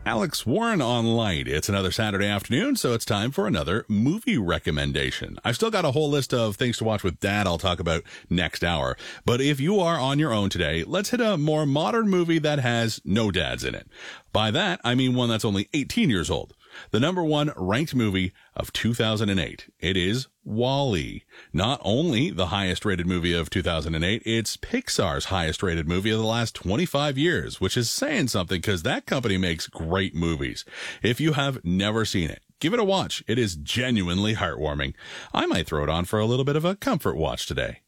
Alex Warren on Light. It's another Saturday afternoon, so it's time for another movie recommendation. I've still got a whole list of things to watch with Dad I'll talk about next hour. But if you are on your own today, let's hit a more modern movie that has no dads in it. By that, I mean one that's only 18 years old. The number one ranked movie of 2008. It is WALL-E. Not only the highest rated movie of 2008, it's Pixar's highest rated movie of the last 25 years, which is saying something because that company makes great movies. If you have never seen it, give it a watch. It is genuinely heartwarming. I might throw it on for a little bit of a comfort watch today.